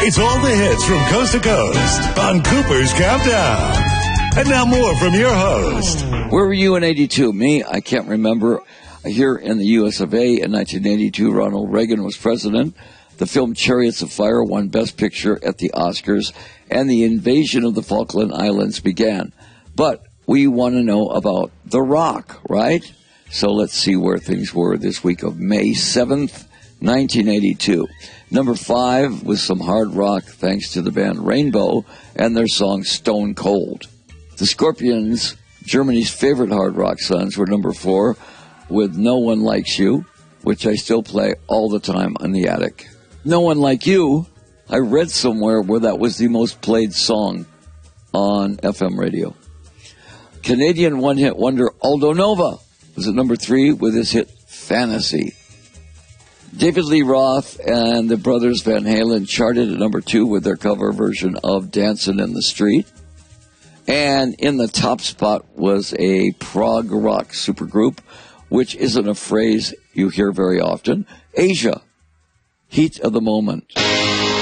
It's all the hits from coast to coast on Cooper's Countdown. And now more from your host. Where were you in 82? Me? I can't remember. Here in the U.S. of A. in 1982, Ronald Reagan was president. The film Chariots of Fire won Best Picture at the Oscars, and the invasion of the Falkland Islands began. But we want to know about The Rock, right? So let's see where things were this week of May 7th, 1982. Number 5 was some hard rock thanks to the band Rainbow and their song Stone Cold. The Scorpions, Germany's favorite hard rock sons, were number 4 with No One Likes You, which I still play all the time on the attic. No One Like You, I read somewhere where that was the most played song on FM radio. Canadian one-hit wonder Aldo Nova was at number 3 with his hit Fantasy. David Lee Roth and the brothers Van Halen charted at number 2 with their cover version of Dancin' in the Street. And in the top spot was a prog rock supergroup, which isn't a phrase you hear very often. Asia, Heat of the Moment.